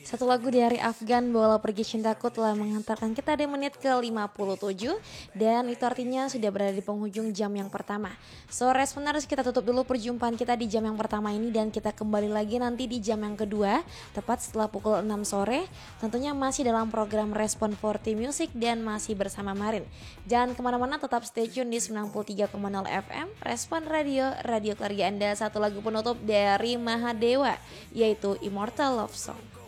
Satu lagu dari Afgan, Bawalah Pergi Cintaku, telah menghantarkan kita di menit ke-57. Dan itu artinya sudah berada di penghujung jam yang pertama. So responers, kita tutup dulu perjumpaan kita di jam yang pertama ini. Dan kita kembali lagi nanti di jam yang kedua, tepat setelah pukul 6 sore. Tentunya masih dalam program Respon 40 Music dan masih bersama Marin. Jangan kemana-mana, tetap stay tune di 93,0 FM Respon Radio, radio keluarga Anda. Satu lagu penutup dari Mahadewa, yaitu Immortal Love Song.